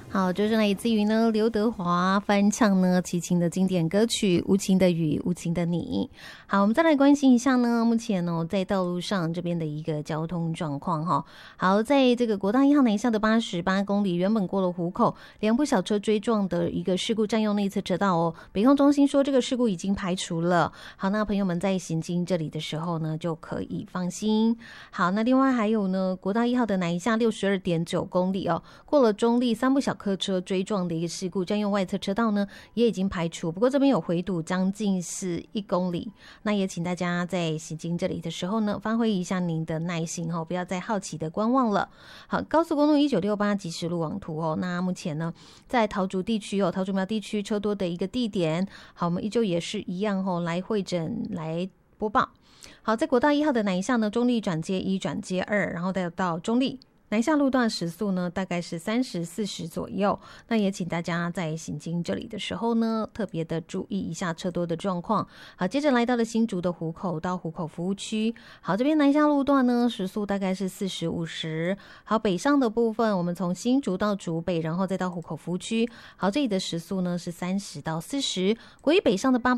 好，就是来自于呢刘德华翻唱呢齐秦的经典歌曲《无情的雨，无情的你》。好，我们再来关心一下呢，目前呢在道路上这边的一个交通状况哈。好，在这个国道1号南下的88公里，原本过了湖口，2部小车追撞的一个事故占用内侧车道哦。北控中心说这个事故已经排除了。好，那朋友们在行经这里的时候呢，就可以放心。好，那另外还有呢，国道1号的南下62.9公里哦，过了中立3部小客车追撞的一个事故，占用外侧车道呢也已经排除，不过这边有回堵将近是1公里，那也请大家在行经这里的时候呢，发挥一下您的耐心哦，不要再好奇的观望了。好，高速公路1968即时路网图哦，那目前呢在桃竹地区哦，桃竹苗地区车多的一个地点，好，我们依旧也是一样哦，来会诊来播报。好，在国道1号的南下呢，中立转接1转接2，然后再到中立南下路段时速呢大概是30、40左右，那也请大家在行经这里的时候呢，特别的注意一下车多的状况。好，接着来到了新竹的湖口到湖口服务区，好，这边南下路段呢时速大概是40、50。好，北上的部分我们从新竹到竹北，然后再到湖口服务区，好，这里的时速呢是30到40。国一北上的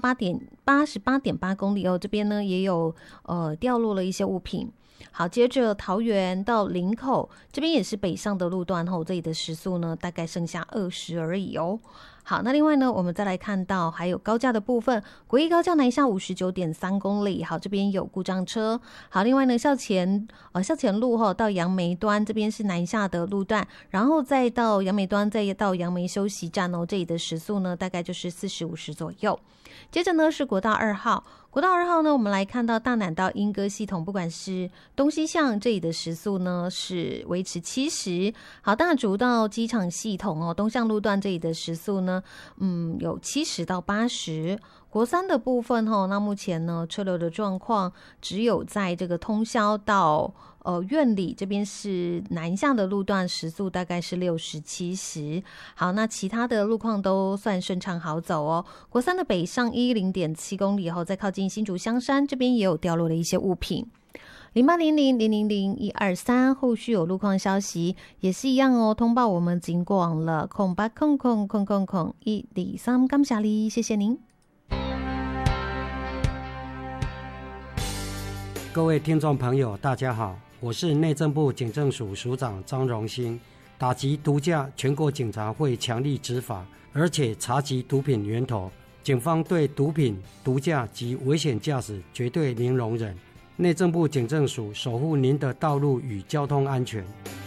88.8公里哦，这边呢也有掉落了一些物品。好，接着桃园到林口这边也是北上的路段后，这里的时速呢大概剩下20而已哦。好，那另外呢，我们再来看到还有高架的部分，国一高架南下59.3公里，好，这边有故障车。好，另外呢，校前路后到杨梅端这边是南下的路段，然后再到杨梅端，再到杨梅休息站哦，这里的时速呢大概就是40、50左右。接着呢是国道2号，国道2号呢，我们来看到大南到莺歌系统，不管是东西向，这里的时速呢是维持70。好，大竹到机场系统哦，东向路段这里的时速呢，有70到80。国3的部分哦，那目前呢车流的状况只有在这个通霄到苑里这边是南向的路段，时速大概是60、70。好，那其他的路况都算顺畅好走哦。国3的北上10.7公里后，再靠近新竹香山这边也有掉落了一些物品。0800000123，后续有路况消息也是一样哦，通报我们警广了0800000123，感谢你，谢谢您。 各位听众朋友大家好，我是内政部警政署署长张荣兴。打击毒驾，全国警察会强力执法，而且查缉毒品源头。警方对毒品、毒驾及危险驾驶绝对零容忍。内政部警政署守护您的道路与交通安全。